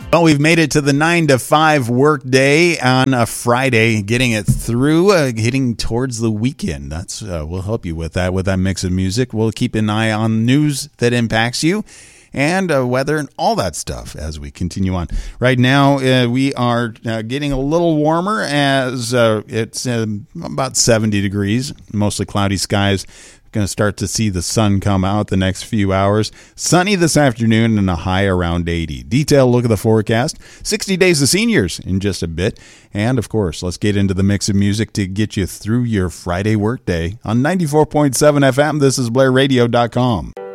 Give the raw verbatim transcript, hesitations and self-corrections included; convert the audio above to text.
Well, we've made it to the nine to five work day on a Friday, getting it through, uh, getting towards the weekend. That's uh, we'll help you with that, with that mix of music. We'll keep an eye on news that impacts you and uh, weather and all that stuff as we continue on. Right now, uh, we are uh, getting a little warmer as uh, it's uh, about seventy degrees, mostly cloudy skies. Going to start to see the sun come out the next few hours. Sunny this afternoon and a high around eighty. Detailed look at the forecast. sixty days of seniors in just a bit. And, of course, let's get into the mix of music to get you through your Friday workday on ninety-four point seven F M. This is Blair Radio dot com.